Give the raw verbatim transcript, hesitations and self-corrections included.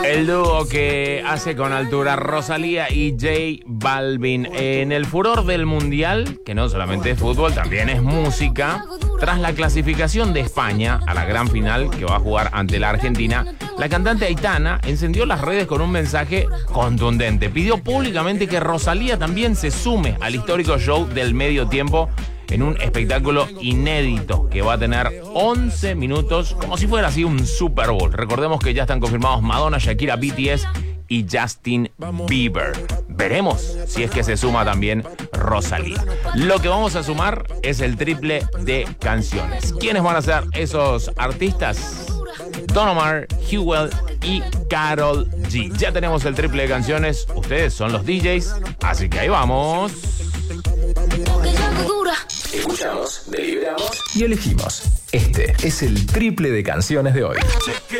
El dúo que hace con altura Rosalía y J Balvin. En el furor del mundial, que no solamente es fútbol, también es música. Tras la clasificación de España a la gran final que va a jugar ante la Argentina, la cantante Aitana encendió las redes con un mensaje contundente. Pidió públicamente que Rosalía también se sume al histórico show del medio tiempo en un espectáculo inédito que va a tener once minutos, como si fuera así un Super Bowl. Recordemos que ya están confirmados Madonna, Shakira, B T S y Justin Bieber. Veremos si es que se suma también Rosalía. Lo que vamos a sumar es el triple de canciones. ¿Quiénes van a ser esos artistas? Don Omar, Hewell y Karol G. Ya tenemos el triple de canciones. Ustedes son los D Js, así que ahí vamos. Escuchamos, deliberamos y elegimos. Este es el triple de canciones de hoy.